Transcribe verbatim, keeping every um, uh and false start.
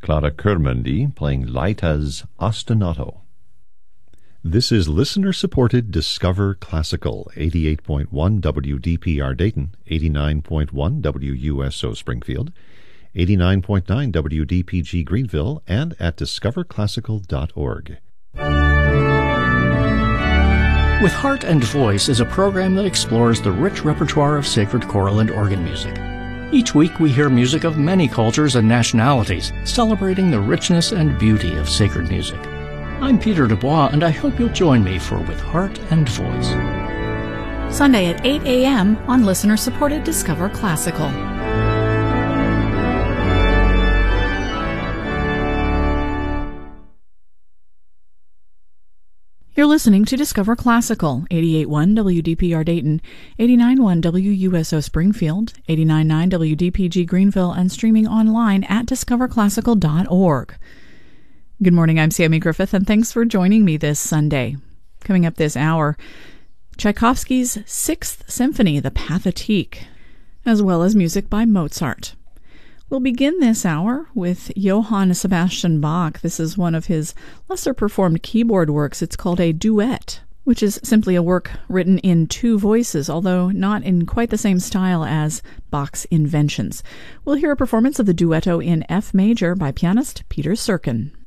Clara Kermendi playing Laita's Ostinato. This is listener-supported Discover Classical, eighty-eight point one W D P R Dayton, eighty-nine point one W U S O Springfield, eighty-nine point nine W D P G Greenville, and at discover classical dot org. With Heart and Voice is a program that explores the rich repertoire of sacred choral and organ music. Each week we hear music of many cultures and nationalities, celebrating the richness and beauty of sacred music. I'm Peter Dubois, and I hope you'll join me for With Heart and Voice. Sunday at eight a.m. on listener-supported Discover Classical. You're listening to Discover Classical, eighty-eight point one W D P R Dayton, eighty-nine point one W U S O Springfield, eighty-nine point nine W D P G Greenville, and streaming online at discover classical dot org. Good morning, I'm Sammy Griffith, and thanks for joining me this Sunday. Coming up this hour, Tchaikovsky's Sixth Symphony, the Pathétique, as well as music by Mozart. We'll begin this hour with Johann Sebastian Bach. This is one of his lesser-performed keyboard works. It's called a duet, which is simply a work written in two voices, although not in quite the same style as Bach's Inventions. We'll hear a performance of the duetto in F major by pianist Peter Serkin.